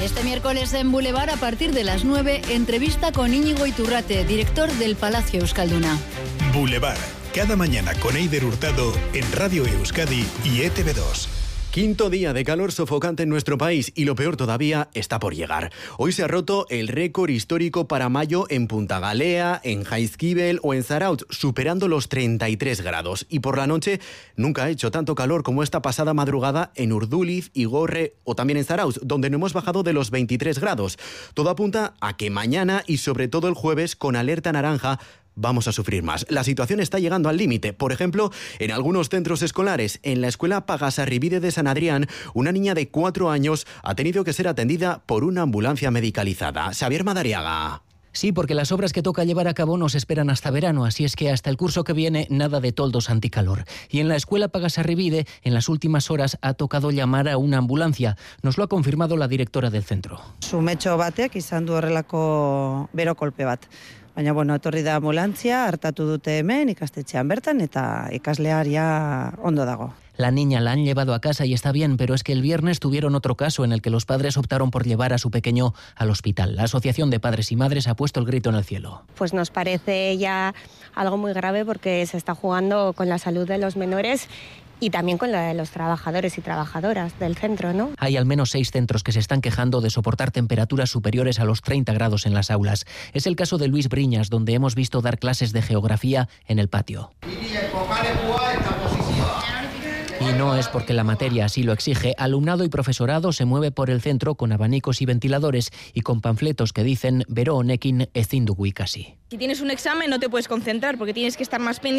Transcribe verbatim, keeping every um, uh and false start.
Este miércoles en Boulevard, a partir de las nueve, entrevista con Íñigo Iturrate, director del Palacio Euskalduna. Boulevard, cada mañana con Eider Hurtado en Radio Euskadi y E T V dos. Quinto día de calor sofocante en nuestro país y lo peor todavía está por llegar. Hoy se ha roto el récord histórico para mayo en Punta Galea, en Jaizkibel o en Zarautz, superando los treinta y tres grados. Y por la noche nunca ha hecho tanto calor como esta pasada madrugada en Urduliz, Igorre o también en Zarautz, donde no hemos bajado de los veintitrés grados. Todo apunta a que mañana y sobre todo el jueves, con alerta naranja, vamos a sufrir más. La situación está llegando al límite. Por ejemplo, en algunos centros escolares, en la escuela Pagasarribide de San Adrián, una niña de cuatro años ha tenido que ser atendida por una ambulancia medicalizada. Xavier Madariaga. Sí, porque las obras que toca llevar a cabo nos esperan hasta verano, así es que hasta el curso que viene nada de toldos anticalor. Y en la escuela Pagasarribide, en las últimas horas ha tocado llamar a una ambulancia. Nos lo ha confirmado la directora del centro. Sumetxo batek izan du horrelako bero kolpe bat. Baina, bueno, etorri da ambulantzia, hartatu dute hemen, ikastetxean bertan, eta ikaslearia ondo dago. La niña la han llevado a casa y está bien, pero es que el viernes tuvieron otro caso en el que los padres optaron por llevar a su pequeño al hospital. La Asociación de Padres y Madres ha puesto el grito en el cielo. Pues nos parece ya algo muy grave porque se está jugando con la salud de los menores y también con la de los trabajadores y trabajadoras del centro, ¿no? Hay al menos seis centros que se están quejando de soportar temperaturas superiores a los treinta grados en las aulas. Es el caso de Luis Briñas, donde hemos visto dar clases de geografía en el patio. Y no es porque la materia así lo exige. Alumnado y profesorado se mueve por el centro con abanicos y ventiladores y con panfletos que dicen Bero honekin ezin dugu ikasi. Si tienes un examen no te puedes concentrar porque tienes que estar más pendiente